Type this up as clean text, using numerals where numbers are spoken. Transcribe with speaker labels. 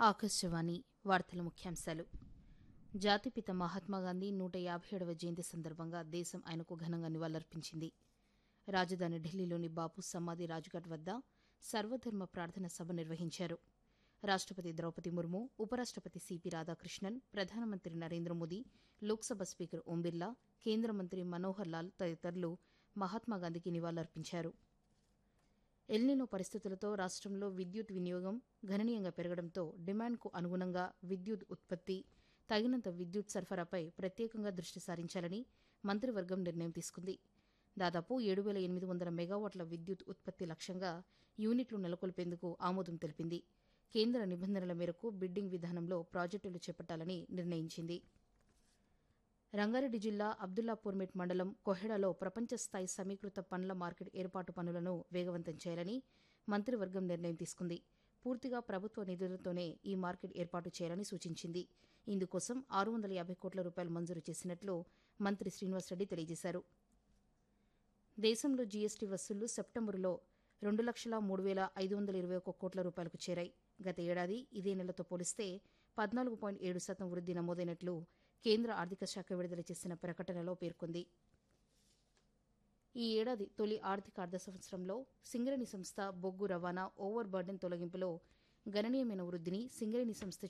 Speaker 1: ఆకాశవాణి వార్తల ముఖ్యాంశాలు. జాతిపిత మహాత్మాగాంధీ 157వ జయంతి సందర్భంగా దేశం ఆయనకు ఘనంగా నివాళులర్పించింది. రాజధాని ఢిల్లీలోని బాపు సమాధి రాజ్ఘాట్ వద్ద సర్వధర్మ ప్రార్థన సభ నిర్వహించారు. రాష్టపతి ద్రౌపది ముర్ము, ఉపరాష్టపతి సిపి రాధాకృష్ణన్, ప్రధానమంత్రి నరేంద్ర మోదీ, లోక్సభ స్పీకర్ ఓం బిర్లా, కేంద్ర మంత్రి మనోహర్ లాల్ తదితరులు మహాత్మాగాంధీకి నివాళులర్పించారు. ఎల్నినో పరిస్థితులతో రాష్టంలో విద్యుత్ వినియోగం గణనీయంగా పెరగడంతో డిమాండ్కు అనుగుణంగా విద్యుత్ ఉత్పత్తి, తగినంత విద్యుత్ సరఫరాపై ప్రత్యేకంగా దృష్టి సారించాలని మంత్రివర్గం నిర్ణయం తీసుకుంది. దాదాపు 7,800 మెగావాట్ల విద్యుత్ ఉత్పత్తి లక్ష్యంగా యూనిట్లు నెలకొల్పేందుకు ఆమోదం తెలిపింది. కేంద్ర నిబంధనల మేరకు బిడ్డింగ్ విధానంలో ప్రాజెక్టులు చేపట్టాలని నిర్ణయించింది. రంగారెడ్డి జిల్లా అబ్దుల్లాపూర్మెట్ మండలం కొహెడలో ప్రపంచ స్థాయి సమీకృత పండ్ల మార్కెట్ ఏర్పాటు పనులను వేగవంతం చేయాలని మంత్రివర్గం నిర్ణయం తీసుకుంది. పూర్తిగా ప్రభుత్వ నిధులతోనే ఈ మార్కెట్ ఏర్పాటు చేయాలని సూచించింది. ఇందుకోసం 650 కోట్ల రూపాయలు మంజూరు చేసినట్లు మంత్రి శ్రీనివాసరెడ్డి తెలియజేశారు. దేశంలో జీఎస్టీ వసూళ్లు సెప్టెంబరులో 2,03,521 కోట్ల రూపాయలకు చేరాయి. గత ఏడాది ఇదే నెలతో పోలిస్తే 14.7% వృద్ధి నమోదైనట్లు కేంద్ర ఆర్థిక శాఖ విడుదల చేసిన ప్రకటనలో పేర్కొంది. ఈ ఏడాది తొలి ఆర్థిక సంవత్సరంలో సింగరేణి సంస్థ బొగ్గు రవాణా ఓవర్ బర్డెన్ తొలగింపులో గణనీయమైన వృద్ధిని సింగరేణి సంస్థ